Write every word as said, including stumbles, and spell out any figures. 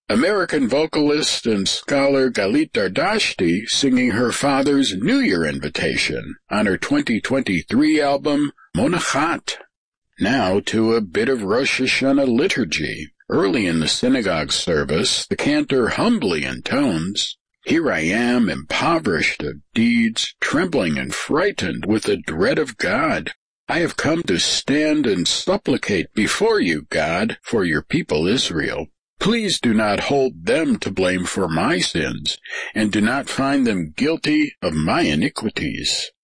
American vocalist and scholar Galit Dardashti singing her father's New Year invitation on her twenty twenty-three album, Monachat. Now to a bit of Rosh Hashanah liturgy. Early in the synagogue service, the cantor humbly intones, "Here I am, impoverished of deeds, trembling and frightened with the dread of God. I have come to stand and supplicate before you, God, for your people Israel. Please do not hold them to blame for my sins, and do not find them guilty of my iniquities."